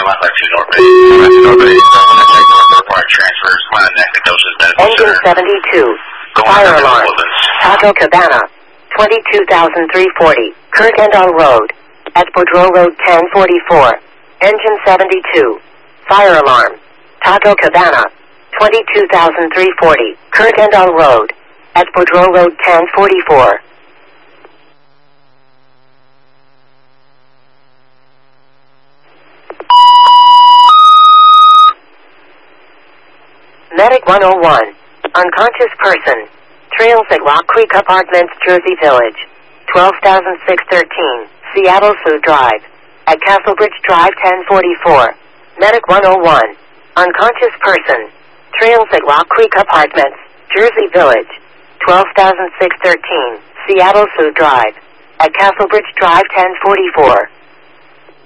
Engine 72. Fire alarm. Taco Cabana. 22,340. Kirkendall Road. At Boudreaux Road 1044. Engine 72. Fire alarm. Taco Cabana. 22,340. Kirkendall Road. At Boudreaux Road 1044. Medic 101. Unconscious person. Trails at Rock Creek Apartments, Jersey Village. 12,613. Seattle Sioux Drive. At Castlebridge Drive 1044. Medic 101. Unconscious person. Trails at Rock Creek Apartments, Jersey Village. 12,613. Seattle Sioux Drive. At Castlebridge Drive 1044.